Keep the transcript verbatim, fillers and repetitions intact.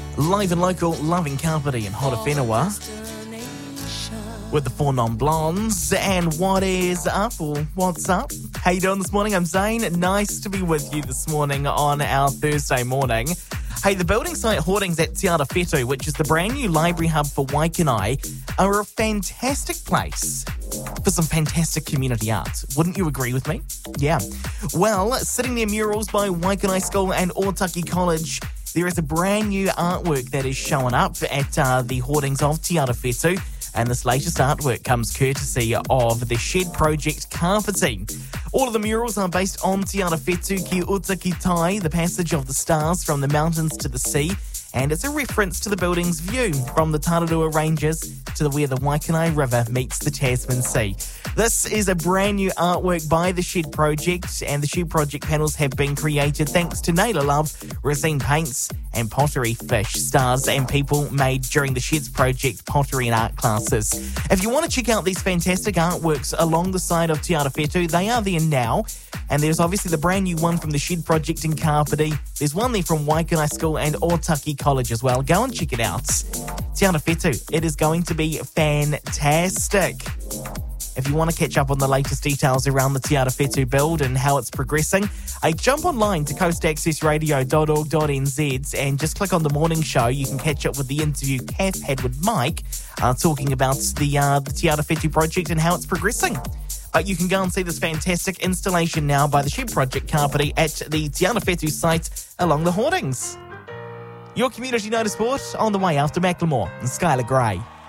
Live and local, loving Kapiti and Horowhenua with the four non-blondes. And what is up, or what's up? How you doing this morning? I'm Zane. Nice to be with you this morning on our Thursday morning. Hey, the building site hoardings at Te Arawhetū, which is the brand new library hub for Waikanae, are a fantastic place for some fantastic community art. Wouldn't you agree with me? Yeah. Well, sitting near murals by Waikanae School and Otaki College, there is a brand new artwork that is showing up at uh, the hoardings of Te Arawhetū, and this latest artwork comes courtesy of the Shed Project Carpeting. All of the murals are based on Te Arawhetū ki Otaki Tai, the passage of the stars from the mountains to the sea, and it's a reference to the building's view from the Tararua Ranges to where the Waikanae River meets the Tasman Sea. This is a brand new artwork by the Shed Project, and the Shed Project panels have been created thanks to Naylor Love, Resin Paints, and Pottery Fish, stars and people made during the Shed's Project pottery and art classes. If you want to check out these fantastic artworks along the side of Te Arawhetū, they are there now. And there's obviously the brand new one from the Shed Project in Kapiti. There's one there from Waikanae School and Otaki College as well. Go and check it out. Te Arawhetū, it is going to be fantastic. If you want to catch up on the latest details around the Te Arawhetū build and how it's progressing, I jump online to coast access radio dot org dot n z and just click on the morning show. You can catch up with the interview Kath had with Mike, uh, talking about the, uh, the Te Arawhetū project and how it's progressing. But you can go and see this fantastic installation now by the Shed Project Kapiti at the Te Arawhetū site along the hoardings. Your Community Notice Sport on the way after Macklemore and Skylar Grey.